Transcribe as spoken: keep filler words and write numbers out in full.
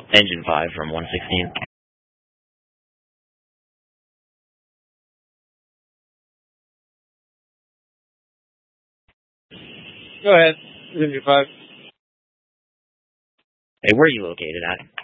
Engine five from one sixteen. Go ahead. Engine five. Hey, where are you located at?